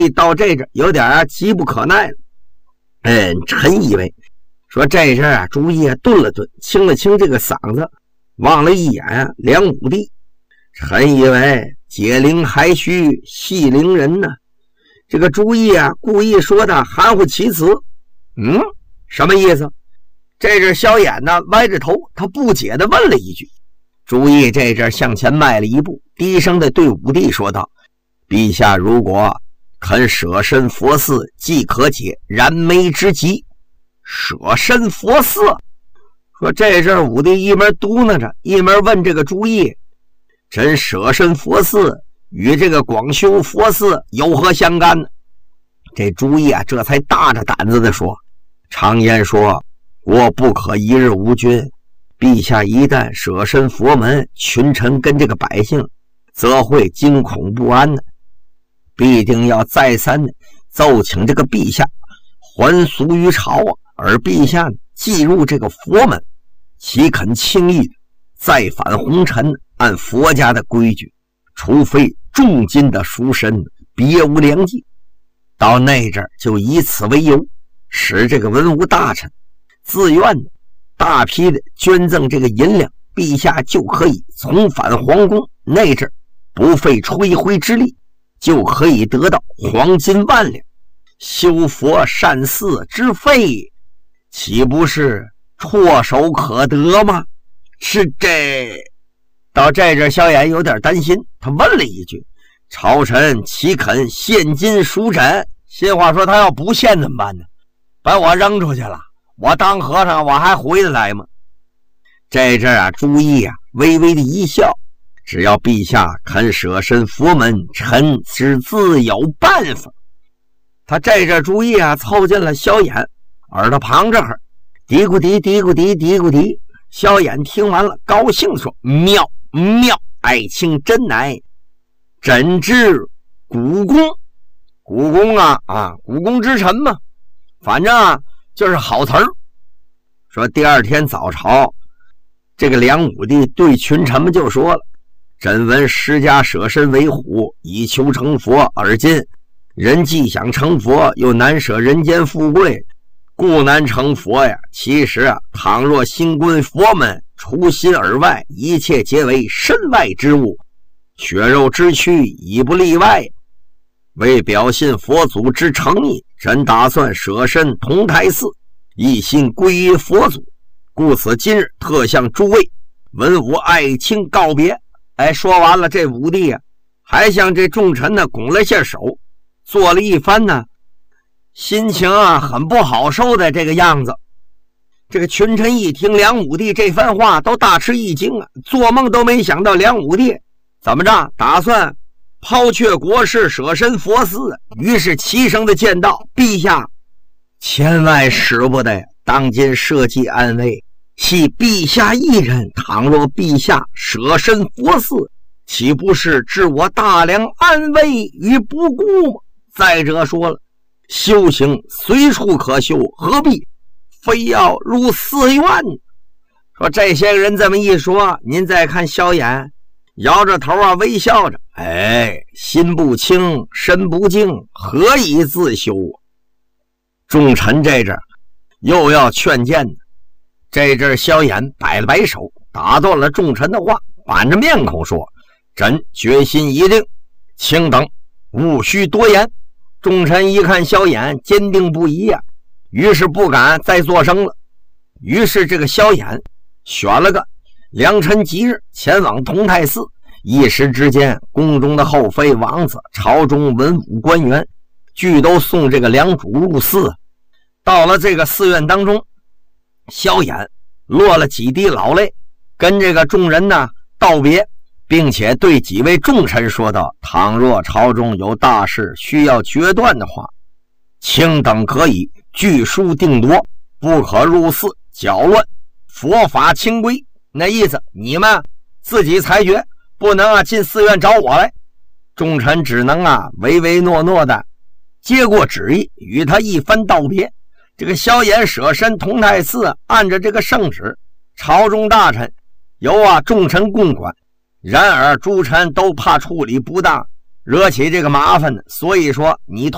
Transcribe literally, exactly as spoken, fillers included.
到这阵有点啊急不可耐了。嗯，臣以为说这阵啊，朱棣顿了顿，清了清这个嗓子，望了一眼啊梁武帝。臣以为解铃还须系铃人呢。这个朱棣啊，故意说的含糊其辞。嗯，什么意思？这阵萧衍呢，歪着头，他不解地问了一句。朱棣这阵向前迈了一步，低声地对武帝说道：“陛下如果肯舍身佛寺，即可解燃眉之急。”舍身佛寺，说这阵武帝一门嘟囔着，一门问这个朱棣：“真舍身佛寺与这个广修佛寺有何相干呢？”这朱棣啊，这才大着胆子地说：“常言说，国不可一日无君。陛下一旦舍身佛门，群臣跟这个百姓则会惊恐不安的，必定要再三的奏请这个陛下还俗于朝啊。而陛下既入这个佛门，岂肯轻易的再返红尘？按佛家的规矩，除非重金的赎身，别无良计。到那阵就以此为由，使这个文武大臣自愿的大批的捐赠这个银两，陛下就可以重返皇宫。那阵不费吹灰之力，就可以得到黄金万两，修佛善寺之费，岂不是唾手可得吗？是这。到这阵萧衍有点担心，他问了一句：“朝臣岂肯现金赎枕？”新话说他要不现怎么办呢？把我扔出去了，我当和尚我还回得来吗？这阵啊，朱棣啊微微的一笑，只要陛下肯舍身佛门，臣是自有办法。他这阵朱棣啊凑近了萧衍耳朵旁这会儿，嘀咕嘀嘀咕嘀嘀咕嘀。萧衍听完了，高兴说：“妙妙，爱卿真乃朕之古公。”古公啊啊，古公之臣嘛，反正啊就是好词儿。说第二天早朝，这个梁武帝对群臣们就说了：“朕闻释迦舍身为虎，以求成佛，而今人既想成佛，又难舍人间富贵，故难成佛呀。其实啊，倘若新归佛门，除心而外，一切皆为身外之物，血肉之躯已不例外。为表信佛祖之诚意，朕打算舍身同台寺，一心归于佛祖，故此今日特向诸位文武爱卿告别。”哎，说完了，这武帝啊还向这众臣呢拱了下手，做了一番呢心情啊很不好受的这个样子。这个群臣一听梁武帝这番话，都大吃一惊啊，做梦都没想到梁武帝怎么着打算抛却国事，舍身佛寺。于是齐声的见到：“陛下千万使不得，当今社稷安危系陛下一人，倘若陛下舍身佛寺，岂不是置我大梁安危于不顾吗？再者说了，修行随处可修，何必非要入寺院？”说这些人这么一说，您再看萧衍摇着头啊，微笑着：“哎，心不清，身不净，何以自修啊？”众臣这阵又要劝谏呢，这阵萧衍摆了摆手，打断了众臣的话，板着面孔说：“朕决心已定，请等，勿需多言。”众臣一看萧衍坚定不移呀、啊，于是不敢再作声了。于是这个萧衍选了个良辰吉日，前往同泰寺。一时之间，宫中的后妃王子、朝中文武官员俱都送这个梁主入寺。到了这个寺院当中，萧衍落了几滴老泪，跟这个众人呢道别，并且对几位重臣说道：“倘若朝中有大事需要决断的话，卿等可以据书定夺，不可入寺搅乱佛法清规。”那意思你们自己裁决，不能啊进寺院找我来。众臣只能啊唯唯诺诺的接过旨意，与他一番道别。这个萧衍舍身同泰寺，按着这个圣旨，朝中大臣由啊众臣共管。然而诸臣都怕处理不当，惹起这个麻烦，所以说你